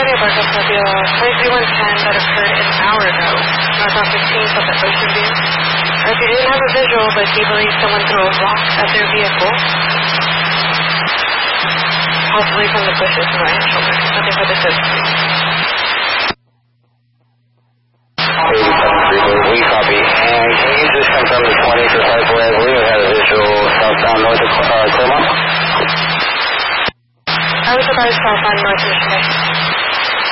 California, Barcos-Mobile, 23110 that occurred an hour ago, north on 15th of the Ocean View. If you didn't have a visual, but you believe someone threw a rock at their vehicle, possibly from the bushes right on shoulder. Nothing for the system. We copy. And can you just confirm the 20 for 5 I believe we had a visual southbound north of Claremont? I was advised southbound north of Michigan.